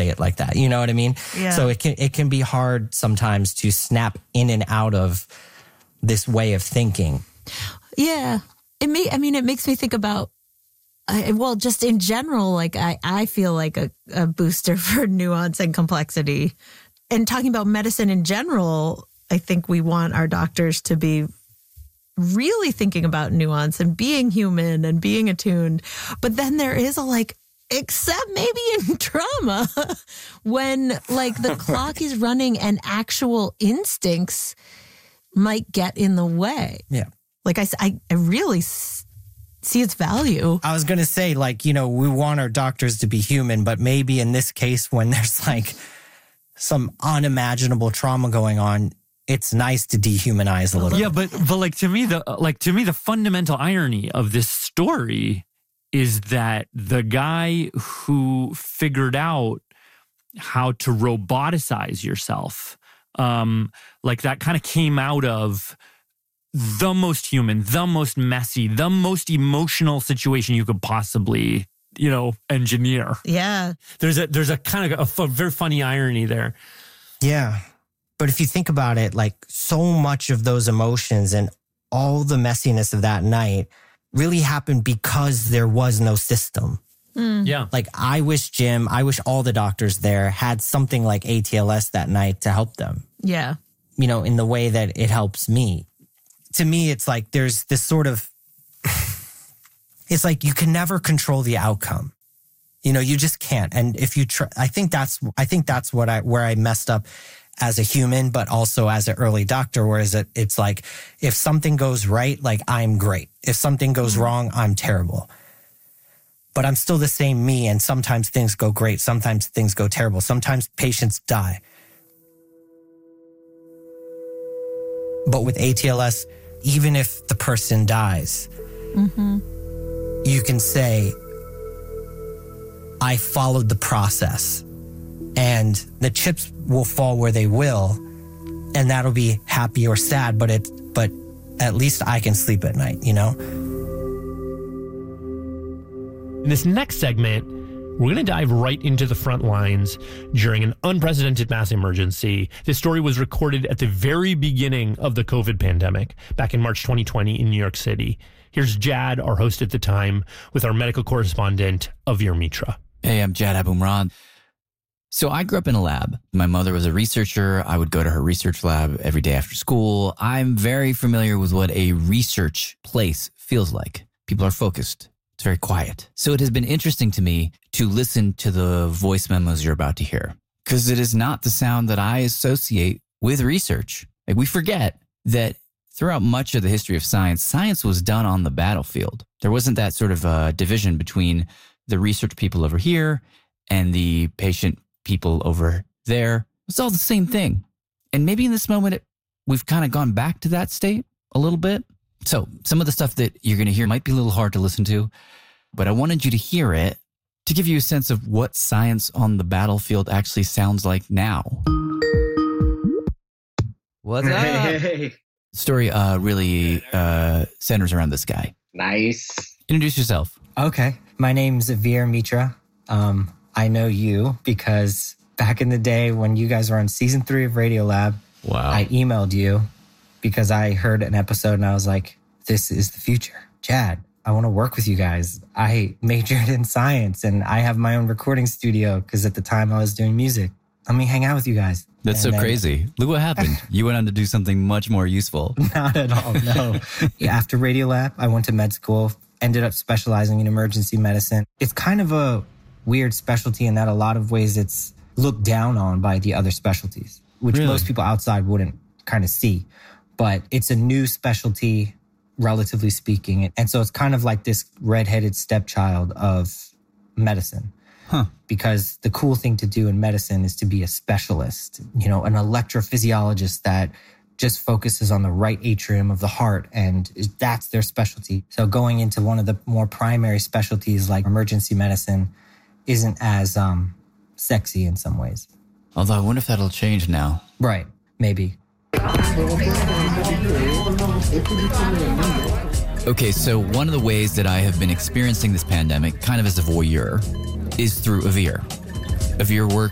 say it like that. You know what I mean? Yeah. So it can be hard sometimes to snap in and out of this way of thinking. Yeah. It makes me think about, just in general, like I feel like a booster for nuance and complexity. And talking about medicine in general, I think we want our doctors to be really thinking about nuance and being human and being attuned. But then there is except maybe in trauma, when like the clock is running and actual instincts might get in the way. Yeah. Like I really see its value. I was going to say, we want our doctors to be human, but maybe in this case, when there's some unimaginable trauma going on, it's nice to dehumanize a little. Yeah, but to me the fundamental irony of this story is that the guy who figured out how to roboticize yourself, that kind of came out of the most human, the most messy, the most emotional situation you could possibly, engineer. Yeah. There's a kind of a very funny irony there. Yeah. But if you think about it, so much of those emotions and all the messiness of that night really happened because there was no system. Yeah. I wish all the doctors there had something like ATLS that night to help them. Yeah. In the way that it helps me. To me, it's there's this sort of, it's you can never control the outcome. You just can't. And if you try, I think that's where I messed up as a human, but also as an early doctor, whereas it's if something goes right, I'm great. If something goes wrong, I'm terrible. But I'm still the same me, and sometimes things go great, sometimes things go terrible, sometimes patients die. But with ATLS, even if the person dies, you can say, I followed the process. And the chips will fall where they will, and that'll be happy or sad, but at least I can sleep at night, In this next segment, we're going to dive right into the front lines during an unprecedented mass emergency. This story was recorded at the very beginning of the COVID pandemic back in March 2020 in New York City. Here's Jad, our host at the time, with our medical correspondent, Avir Mitra. Hey, I'm Jad Abumrad. So I grew up in a lab. My mother was a researcher. I would go to her research lab every day after school. I'm very familiar with what a research place feels like. People are focused. It's very quiet. So it has been interesting to me to listen to the voice memos you're about to hear, because it is not the sound that I associate with research. We forget that throughout much of the history of science, science was done on the battlefield. There wasn't that sort of division between the research people over here and the patient people over there. It's all the same thing. And maybe in this moment, we've kind of gone back to that state a little bit. So some of the stuff that you're going to hear might be a little hard to listen to, but I wanted you to hear it to give you a sense of what science on the battlefield actually sounds like now. What's up? Hey. The story really centers around this guy. Nice. Introduce yourself. Okay. My name's Avir Mitra. I know you because back in the day when you guys were on season 3 of Radiolab, Wow. I emailed you because I heard an episode and I was like, this is the future. Jad, I want to work with you guys. I majored in science and I have my own recording studio because at the time I was doing music. Let me hang out with you guys. That's And so then- crazy. Look what happened. You went on to do something much more useful. Not at all, no. After Radiolab, I went to med school, ended up specializing in emergency medicine. It's kind of a weird specialty in that a lot of ways it's looked down on by the other specialties, which Really? most people outside wouldn't kind of see. But it's a new specialty, relatively speaking. And so it's kind of like this redheaded stepchild of medicine. Huh. Because the cool thing to do in medicine is to be a specialist, an electrophysiologist that just focuses on the right atrium of the heart, and that's their specialty. So going into one of the more primary specialties like emergency medicine isn't as sexy in some ways. Although I wonder if that'll change now. Right. Maybe. Okay, so one of the ways that I have been experiencing this pandemic kind of as a voyeur is through Avir. Avir works